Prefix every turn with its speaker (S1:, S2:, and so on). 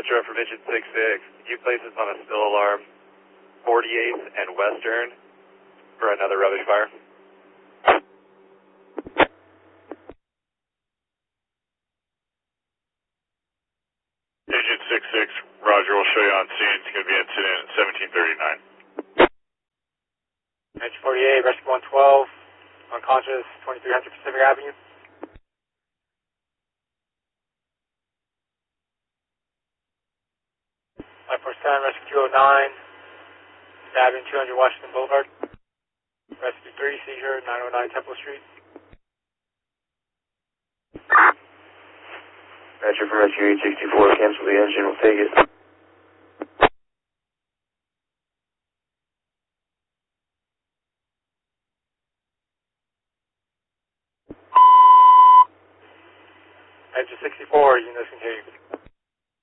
S1: Metro Information 6-6. Can you place us on a spill alarm 48th and Western for another rubbish fire?
S2: Agent 6-6, Roger, we'll show you on scene. It's going to be incident at 1739.
S3: Metro 48, rescue 112, unconscious, 2300 Pacific Avenue. Rescue 209, stabbing 200 Washington Boulevard. Rescue 3, seizure 909 Temple Street.
S4: Metro from Rescue 864, cancel the engine, we'll take it.